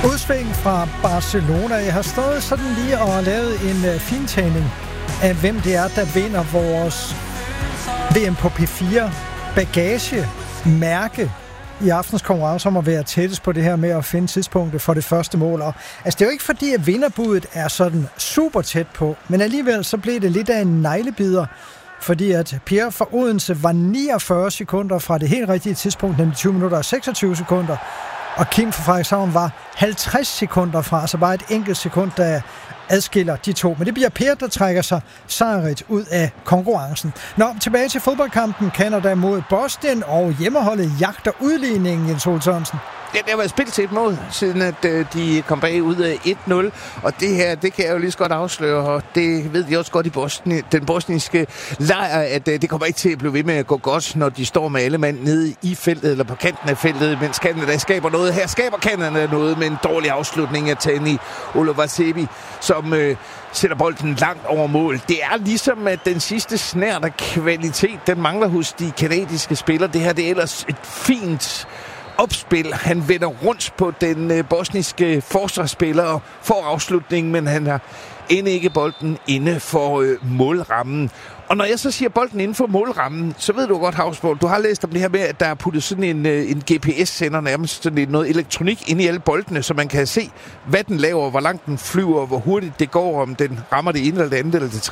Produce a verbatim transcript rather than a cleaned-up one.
Udsving fra Barcelona. Jeg har stået sådan lige og lavet en uh, fintagning af, hvem det er, der vinder vores V M på P fire bagage mærke i aftens konkurrence om at være tættest på det her med at finde tidspunktet for det første mål. Og, altså, det er jo ikke fordi, at vinderbuddet er sådan super tæt på, men alligevel så blev det lidt af en neglebider, fordi at Pierre fra Odense var niogfyrre sekunder fra det helt rigtige tidspunkt, nemlig tyve minutter og seksogtyve sekunder, og Kim fra Frederikshavn var halvtreds sekunder fra, altså bare et enkelt sekund, der adskiller de to. Men det bliver Per, der trækker sig sejrigt ud af konkurrencen. Nå, tilbage til fodboldkampen. Canada mod Bosnien, og hjemmeholdet jagter udligningen, Jens Ole Sørensen. Ja, det har været spillet til et mål, siden at øh, de kom bag ud af et nul. Og det her, det kan jeg jo lige så godt afsløre, og det ved de også godt i Bosnien, den bosniske lejr, at øh, det kommer ikke til at blive ved med at gå godt, når de står med alle mand nede i feltet, eller på kanten af feltet, mens Canada skaber noget. Her skaber Canada noget med en dårlig afslutning af Tani Olovasebi, som øh, sætter bolden langt over mål. Det er ligesom, at den sidste snært af kvalitet, den mangler hos de kanadiske spillere. Det her, det er ellers et fint opspil. Han vender rundt på den øh, bosniske forsvarsspiller og får afslutningen, men han har end ikke bolden inde for øh, målrammen. Og når jeg så siger bolden inden for målrammen, så ved du godt, Havsborg, du har læst om det her med, at der er puttet sådan en, øh, en G P S-sender, nærmest sådan noget elektronik inde i alle boldene, så man kan se, hvad den laver, hvor langt den flyver, hvor hurtigt det går, om den rammer det ene eller det andet eller det